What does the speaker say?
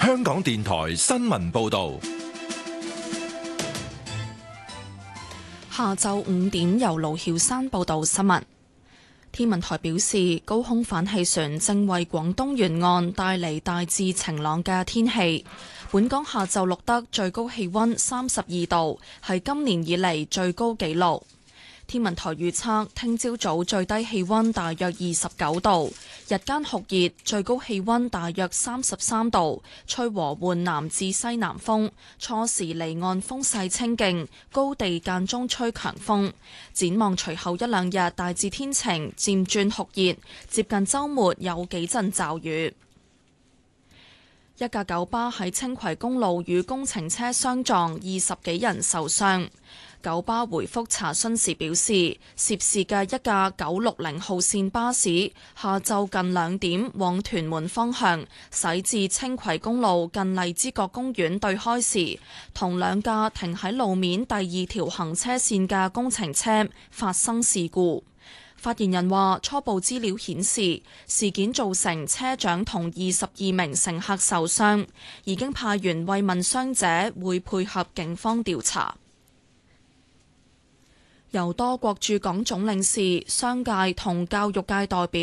香港電台新聞報道。 下晝5點，由盧曉山報道新聞。天文台表示，高空反氣旋正為廣東沿岸帶嚟大致晴朗嘅天氣。本港下晝錄得最高氣溫32度，係今年以嚟最高紀錄。天文台預測，聽朝早最低氣溫大約29度，日間酷熱，最高氣溫大約33度，吹和緩南至西南風，初時離岸風勢清勁，高地間中吹強風。展望隨後一兩日大致天晴，漸轉酷熱，接近週末有幾陣驟雨。一架九巴喺青葵公路與工程車相撞，20幾人受傷。九巴回覆查詢時表示，涉事嘅一架960號線巴士下晝近2點往屯門方向駛至青葵公路近荔枝角公園對開時，同兩架停喺路面第2條行車線嘅工程車發生事故。發言人話，初步資料顯示，事件造成車長同22名乘客受傷，已經派員慰問傷者，會配合警方調查。由多國駐港總領事、商界同教育界代表